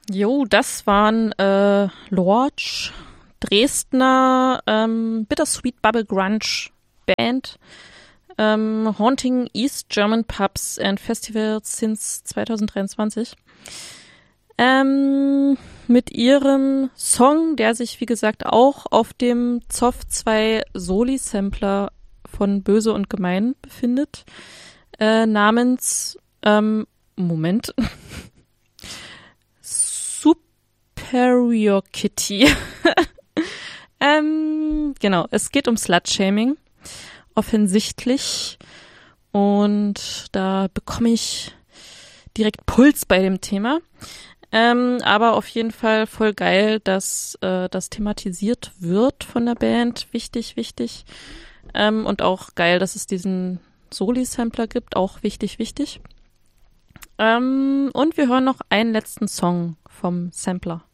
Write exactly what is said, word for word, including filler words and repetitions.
Jo, das waren äh, Lorch, Dresdner ähm, Bittersweet Bubble Grunge Band, ähm, haunting East German Pubs and Festivals since zwanzig dreiundzwanzig. Ähm, mit ihrem Song, der sich wie gesagt auch auf dem Zoff zwei Soli-Sampler von Böse und Gemein befindet, äh, namens ähm, Moment Superior Kitty. ähm, genau, es geht um Slut-Shaming, offensichtlich, und da bekomme ich direkt Puls bei dem Thema. Ähm, aber auf jeden Fall voll geil, dass äh, das thematisiert wird von der Band. Wichtig, wichtig. Ähm, und auch geil, dass es diesen Soli-Sampler gibt. Auch wichtig, wichtig. Ähm, und wir hören noch einen letzten Song vom Sampler.